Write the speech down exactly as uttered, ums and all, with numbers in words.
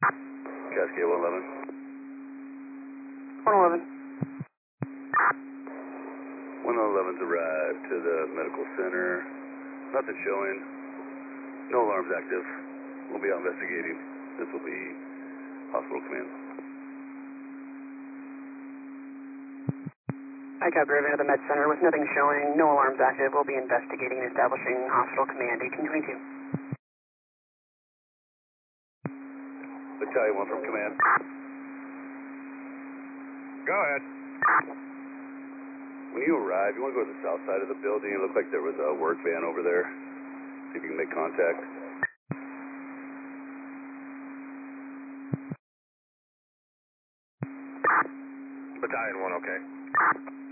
Cascade one eleven. one eleven. one eleven's arrived to the medical center. Nothing showing. No alarms active. We'll be out investigating. This will be hospital command. I copy Raven to the med center with nothing showing, no alarms active. We'll be investigating and establishing hospital command eighteen twenty-two. Battalion one from command. Go ahead. When you arrive, you want to go to the south side of the building. It looked like there was a work van over there. See if you can make contact. Battalion one, okay.